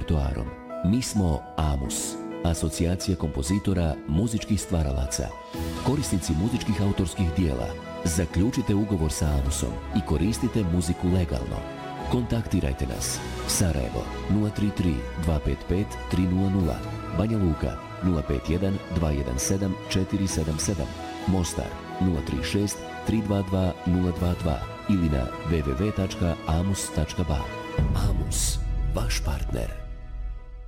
repertoarom. Mi smo Amus, asocijacija kompozitora muzičkih stvaralaca. Korisnici muzičkih autorskih dijela, zaključite ugovor sa Amusom i koristite muziku legalno. Kontaktirajte nas. Sarajevo 033 255 300, Banja Luka 051 217 477, Mostar 036 322 022 ili na www.amus.ba. Amus, vaš partner.